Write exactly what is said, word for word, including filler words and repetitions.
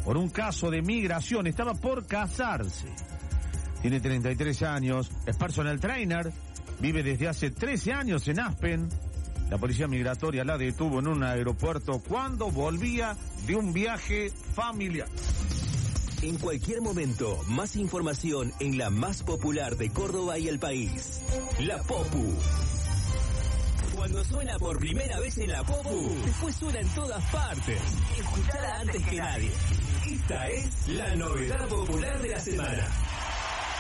por un caso de migración. Estaba por casarse. Tiene treinta y tres años, es personal trainer, vive desde hace trece años en Aspen. La policía migratoria la detuvo en un aeropuerto cuando volvía de un viaje familiar. En cualquier momento, más información en la más popular de Córdoba y el país. La Popu. Cuando suena por primera vez en la Popu, después suena en todas partes. Escuchala antes que nadie. Esta es la novedad popular de la semana.